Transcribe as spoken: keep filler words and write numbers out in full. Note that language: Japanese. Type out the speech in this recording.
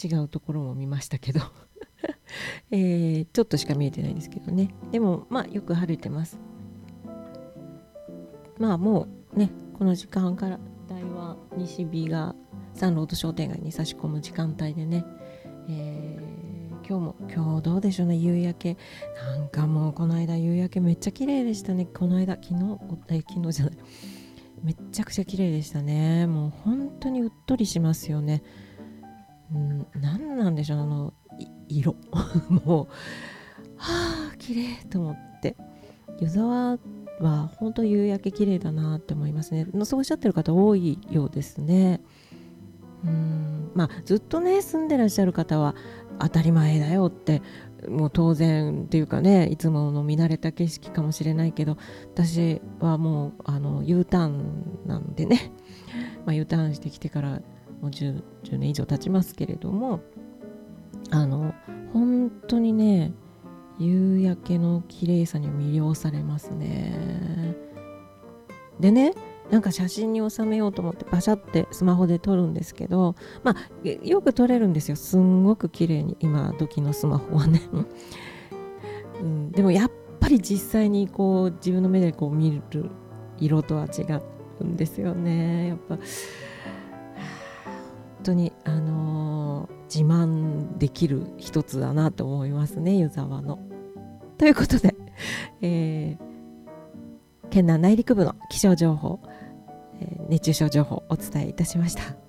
違うところも見ましたけど、えー、ちょっとしか見えてないですけどね。でもまあよく晴れてます。まあもうね、この時間から台湾西日がサンロード商店街に差し込む時間帯でね、えー、今日も今日どうでしょうね、夕焼けなんかもうこの間夕焼けめっちゃ綺麗でしたね。この間昨日え昨日じゃないめっちゃくちゃ綺麗でしたね。もう本当にうっとりしますよね。うん、なんなんでしょう、あの色もうはあ綺麗と思って、湯沢は本当夕焼け綺麗だなって思いますね。そうおっしゃってる方多いようですね。うーんまあずっとね住んでらっしゃる方は当たり前だよってもう当然っていうかね、いつもの見慣れた景色かもしれないけど、私はもうあの U ターンなんでね、まあ、U ターンしてきてからもう 10, じゅうねん以上経ちますけれども、あの本当にね夕焼けの綺麗さに魅了されますね。でね、なんか写真に収めようと思ってパシャってスマホで撮るんですけど、まあよく撮れるんですよ、すんごく綺麗に今時のスマホはね、うん、でもやっぱり実際にこう自分の目でこう見る色とは違うんですよね。やっぱ本当にあのー自慢できる一つだなと思いますね、湯沢の。ということで、えー、県南内陸部の気象情報、えー熱中症情報をお伝えいたしました。